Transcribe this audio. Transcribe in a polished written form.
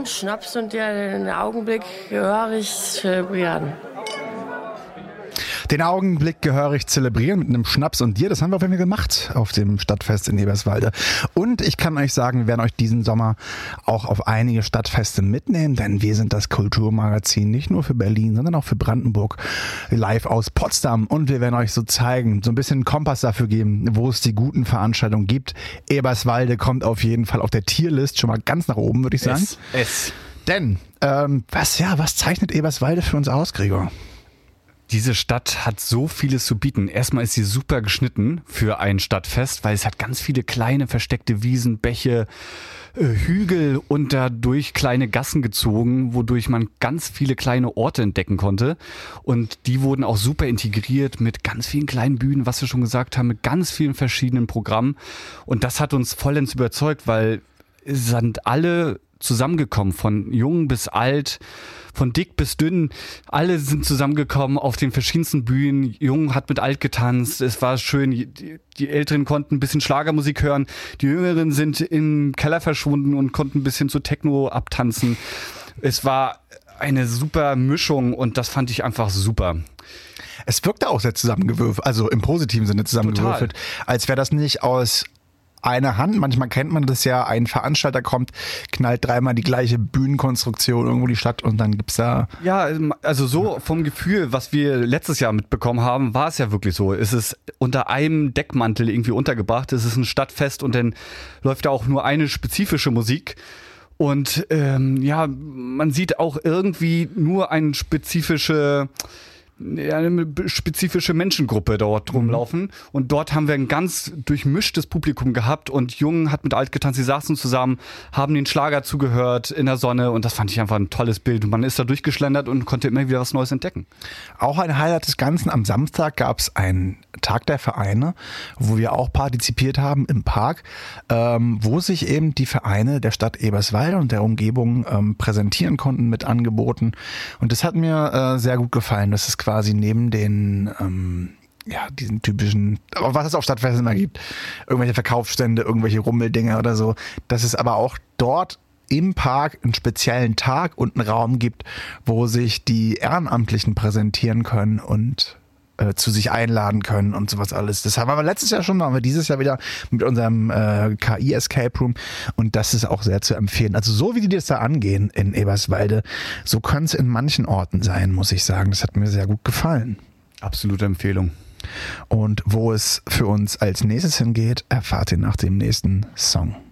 Schnaps und den Augenblick gehörig zelebrieren. Den Augenblick gehörig zelebrieren mit einem Schnaps und dir. Das haben wir auf jeden Fall gemacht auf dem Stadtfest in Eberswalde. Und ich kann euch sagen, wir werden euch diesen Sommer auch auf einige Stadtfeste mitnehmen, denn wir sind das Kulturmagazin nicht nur für Berlin, sondern auch für Brandenburg, live aus Potsdam. Und wir werden euch so zeigen, so ein bisschen einen Kompass dafür geben, wo es die guten Veranstaltungen gibt. Eberswalde kommt auf jeden Fall auf der Tierlist schon mal ganz nach oben, würde ich sagen. Denn, was zeichnet Eberswalde für uns aus, Gregor? Diese Stadt hat so vieles zu bieten. Erstmal ist sie super geschnitten für ein Stadtfest, weil es hat ganz viele kleine versteckte Wiesen, Bäche, Hügel und dadurch kleine Gassen gezogen, wodurch man ganz viele kleine Orte entdecken konnte. Und die wurden auch super integriert mit ganz vielen kleinen Bühnen, was wir schon gesagt haben, mit ganz vielen verschiedenen Programmen. Und das hat uns vollends überzeugt, weil es sind alle zusammengekommen, von jung bis alt, von dick bis dünn. Alle sind zusammengekommen auf den verschiedensten Bühnen. Jung hat mit alt getanzt. Es war schön. Die Älteren konnten ein bisschen Schlagermusik hören. Die Jüngeren sind im Keller verschwunden und konnten ein bisschen zu Techno abtanzen. Es war eine super Mischung und das fand ich einfach super. Es wirkte auch sehr zusammengewürfelt, also im positiven Sinne zusammengewürfelt, als wäre das nicht aus einer Hand. Manchmal kennt man das ja, ein Veranstalter kommt, knallt dreimal die gleiche Bühnenkonstruktion irgendwo die Stadt und dann gibt's da... Ja, also so vom Gefühl, was wir letztes Jahr mitbekommen haben, war es ja wirklich so. Es ist unter einem Deckmantel irgendwie untergebracht. Es ist ein Stadtfest und dann läuft da auch nur eine spezifische Musik. Und man sieht auch irgendwie nur eine spezifische Menschengruppe dort rumlaufen. Und dort haben wir ein ganz durchmischtes Publikum gehabt und Jung hat mit alt getanzt, sie saßen zusammen, haben den Schlager zugehört in der Sonne und das fand ich einfach ein tolles Bild. Und man ist da durchgeschlendert und konnte immer wieder was Neues entdecken. Auch ein Highlight des Ganzen, am Samstag gab es einen Tag der Vereine, wo wir auch partizipiert haben im Park, wo sich eben die Vereine der Stadt Eberswalde und der Umgebung präsentieren konnten mit Angeboten. Und das hat mir sehr gut gefallen. Das ist quasi neben den diesen typischen, was es auf Stadtfesten immer gibt, irgendwelche Verkaufsstände, irgendwelche Rummeldinger oder so, dass es aber auch dort im Park einen speziellen Tag und einen Raum gibt, wo sich die Ehrenamtlichen präsentieren können und zu sich einladen können und sowas alles. Das haben wir letztes Jahr schon, haben wir dieses Jahr wieder mit unserem KI Escape Room und das ist auch sehr zu empfehlen. Also so wie die das da angehen in Eberswalde, so kann es in manchen Orten sein, muss ich sagen. Das hat mir sehr gut gefallen. Absolute Empfehlung. Und wo es für uns als nächstes hingeht, erfahrt ihr nach dem nächsten Song.